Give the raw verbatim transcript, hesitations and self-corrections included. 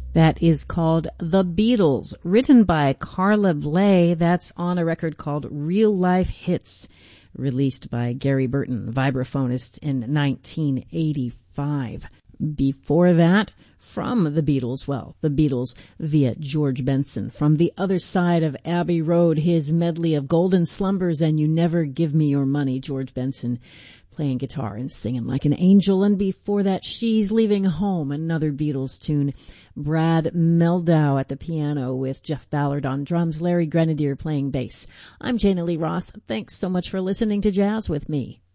That is called The Beatles, written by Carla Bley. That's on a record called Real Life Hits, released by Gary Burton, vibraphonist, in nineteen eighty-five. Before that, from the Beatles, well, the Beatles via George Benson. From the Other Side of Abbey Road, his medley of Golden Slumbers and You Never Give Me Your Money, George Benson playing guitar and singing like an angel. And before that, She's Leaving Home, another Beatles tune. Brad Mehldau at the piano with Jeff Ballard on drums, Larry Grenadier playing bass. I'm Jana Lee Ross. Thanks so much for listening to Jazz with me.